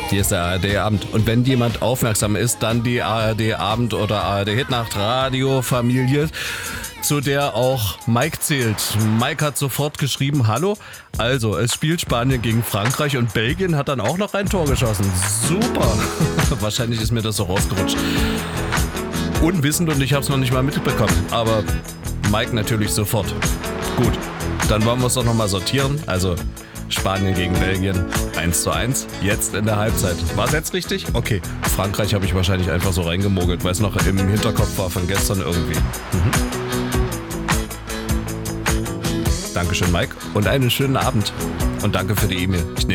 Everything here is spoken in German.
Hier ist der ARD-Abend. Und wenn jemand aufmerksam ist, dann die ARD-Abend- oder ARD-Hit-Nacht-Radio-Familie, zu der auch Mike zählt. Mike hat sofort geschrieben, hallo. Also, es spielt Spanien gegen Frankreich und Belgien hat dann auch noch ein Tor geschossen. Super. Wahrscheinlich ist mir das so rausgerutscht. Unwissend und ich habe es noch nicht mal mitbekommen. Aber Mike natürlich sofort. Gut, dann wollen wir es doch nochmal sortieren. Also, Spanien gegen Belgien 1:1, jetzt in der Halbzeit. War es jetzt richtig? Okay, Frankreich habe ich wahrscheinlich einfach so reingemogelt, weil es noch im Hinterkopf war von gestern irgendwie. Dankeschön, Mike, und einen schönen Abend. Und danke für die E-Mail. Ich nehme